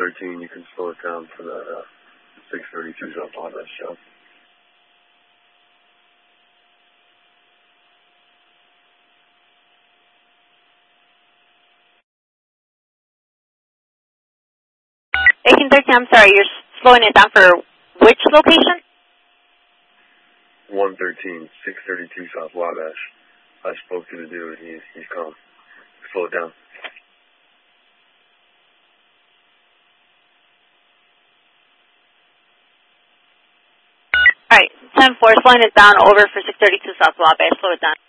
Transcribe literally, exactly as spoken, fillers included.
thirteen, you can slow it down for that uh, six thirty-two South Wabash show. eighteen thirteen, I'm sorry, you're slowing it down for which location? one thirteen, six thirty-two South Wabash. I spoke to the dude, and he's, he's calm. Slow it down. All right, ten four, slowing it down over for six thirty-two South Wabash. Slow it down.